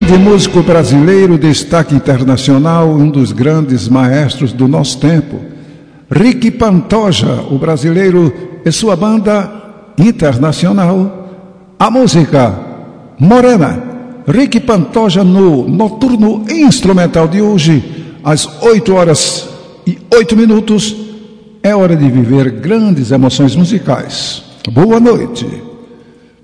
De músico brasileiro, destaque internacional, um dos grandes maestros do nosso tempo, Rick Pantoja, o brasileiro, e sua banda internacional. A música Morena, Rick Pantoja no Noturno Instrumental de hoje, às 8h08. É hora de viver grandes emoções musicais. Boa noite.